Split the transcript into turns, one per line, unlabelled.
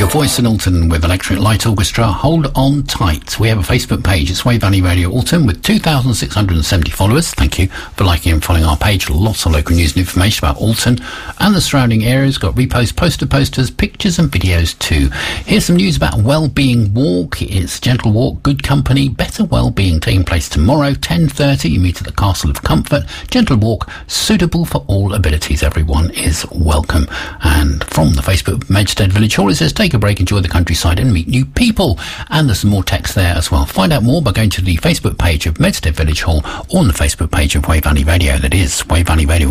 Your voice in Alton with Electric Light Orchestra. Hold on tight. We have a Facebook page. It's Wave Valley Radio Alton with 2,670 followers. Thank you for liking and following our page. Lots of local news and information about Alton and the surrounding areas. Got reposts, posters, pictures and videos too. Here's some news about Wellbeing Walk. It's Gentle Walk, Good Company, Better Wellbeing, taking place tomorrow, 10:30. You meet at the Castle of Comfort. Gentle Walk, suitable for all abilities. Everyone is welcome. And from the Facebook Medstead Village Hall, it says, take a break, enjoy the countryside and meet new people. And there's some more text there as well. Find out more by going to the Facebook page of Medstead Village Hall or on the Facebook page of Wave Valley Radio. That is Wave Valley Radio.